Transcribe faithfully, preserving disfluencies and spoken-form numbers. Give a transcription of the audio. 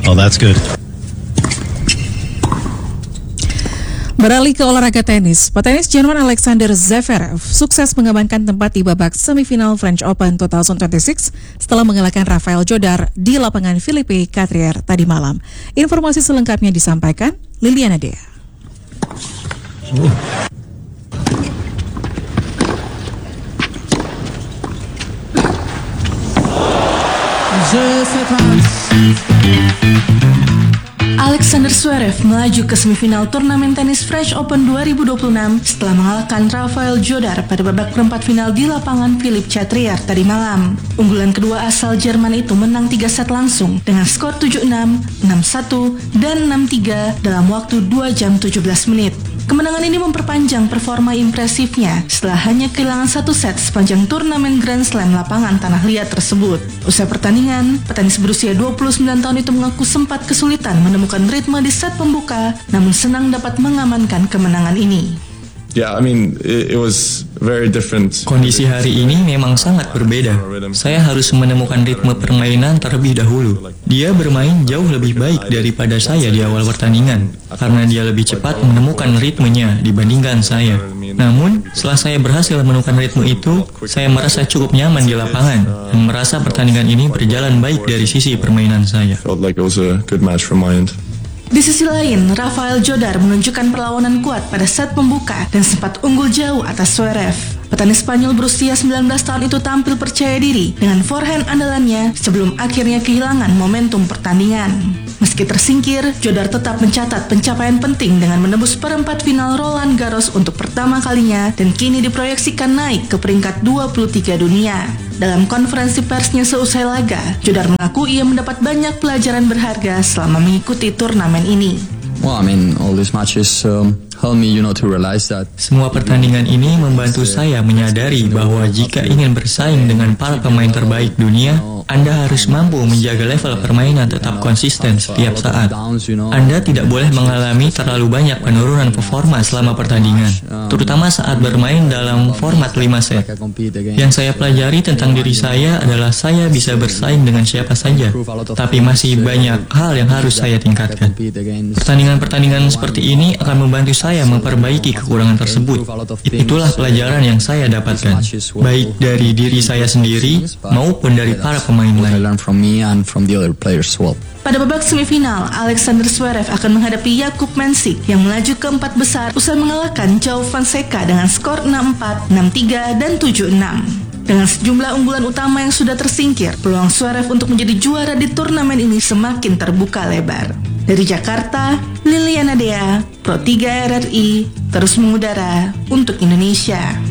Oh, that's good. Beralih ke olahraga tenis, petenis Jerman Alexander Zverev sukses mengamankan tempat di babak semifinal French Open dua ribu dua puluh enam setelah mengalahkan Rafael Jodar di lapangan Philippe Chatrier tadi malam. Informasi selengkapnya disampaikan Liliana Dea. Uh. Alexander Zverev melaju ke semifinal turnamen tenis French Open dua ribu dua puluh enam setelah mengalahkan Rafael Jodar pada babak perempat final di lapangan Philippe Chatrier tadi malam. Unggulan kedua asal Jerman itu menang tiga set langsung dengan skor tujuh enam, enam satu, dan enam tiga dalam waktu dua jam tujuh belas menit. Kemenangan ini memperpanjang performa impresifnya setelah hanya kehilangan satu set sepanjang turnamen Grand Slam lapangan tanah liat tersebut. Usai pertandingan, petenis berusia dua puluh sembilan tahun itu mengaku sempat kesulitan menemukan ritme di set pembuka, namun senang dapat mengamankan kemenangan ini. Yeah, I mean, it, it was very different. Kondisi hari ini memang sangat berbeda. Saya harus menemukan ritme permainan terlebih dahulu. Dia bermain jauh lebih baik daripada saya di awal pertandingan, karena dia lebih cepat menemukan ritmenya dibandingkan saya. Namun, setelah saya berhasil menemukan ritme itu, saya merasa cukup nyaman di lapangan dan merasa pertandingan ini berjalan baik dari sisi permainan saya. Felt like it was a good match from my end. Di sisi lain, Rafael Jodar menunjukkan perlawanan kuat pada set pembuka dan sempat unggul jauh atas Zverev. Petenis Spanyol berusia sembilan belas tahun itu tampil percaya diri dengan forehand andalannya sebelum akhirnya kehilangan momentum pertandingan. Meski tersingkir, Jodar tetap mencatat pencapaian penting dengan menembus perempat final Roland Garros untuk pertama kalinya dan kini diproyeksikan naik ke peringkat dua puluh tiga dunia. Dalam konferensi persnya seusai laga, Jodar mengaku ia mendapat banyak pelajaran berharga selama mengikuti turnamen ini. Well, I mean, all these matches um, help me, you know, to realize that. Semua pertandingan ini membantu saya menyadari bahwa jika ingin bersaing dengan para pemain terbaik dunia, Anda harus mampu menjaga level permainan tetap konsisten setiap saat. Anda tidak boleh mengalami terlalu banyak penurunan performa selama pertandingan, terutama saat bermain dalam format lima set. Yang saya pelajari tentang diri saya adalah saya bisa bersaing dengan siapa saja, tapi masih banyak hal yang harus saya tingkatkan. Pertandingan-pertandingan seperti ini akan membantu saya memperbaiki kekurangan tersebut. Itulah pelajaran yang saya dapatkan, baik dari diri saya sendiri maupun dari para pemain lain. Pada babak semifinal, Alexander Zverev akan menghadapi Jakub Mensik yang melaju ke empat besar usai mengalahkan João Fonseca dengan skor enam empat, enam tiga, dan tujuh enam. Dengan sejumlah unggulan utama yang sudah tersingkir, peluang Zverev untuk menjadi juara di turnamen ini semakin terbuka lebar. Dari Jakarta, Liliana Dea, Pro tiga R R I, terus mengudara untuk Indonesia.